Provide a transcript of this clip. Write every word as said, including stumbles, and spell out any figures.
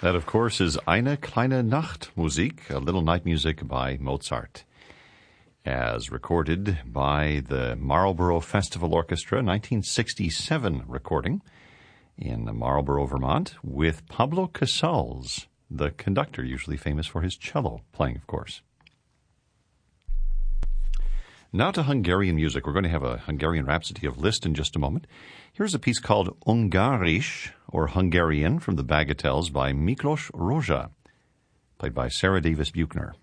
That, of course, is Eine kleine Nachtmusik, a little night music by Mozart, as recorded by the Marlborough Festival Orchestra, nineteen sixty-seven recording in Marlborough, Vermont, with Pablo Casals, the conductor, usually famous for his cello playing, of course. Now to Hungarian music. We're going to have a Hungarian Rhapsody of Liszt in just a moment. Here's a piece called Ungarisch, or Hungarian, from the Bagatelles by Miklos Rozsa, played by Sarah Davis Buchner.